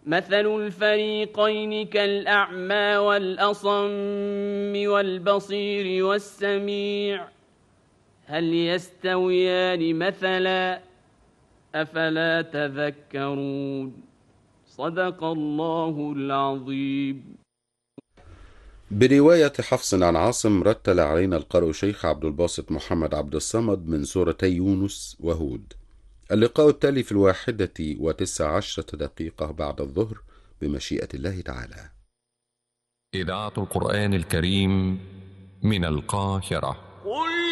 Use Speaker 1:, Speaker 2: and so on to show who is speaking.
Speaker 1: مثل الفريقين كالأعمى والأصم والبصير والسميع هل يستويان مثلا أفلا تذكرون صدق الله العظيم.
Speaker 2: برواية حفص عن عاصم رتل علينا القارئ شيخ عبد الباسط محمد عبد الصمد من سورتي يونس وهود. اللقاء التالي في 1:19 بعد الظهر بمشيئة الله تعالى.
Speaker 3: إذاعة القرآن الكريم من القاهرة.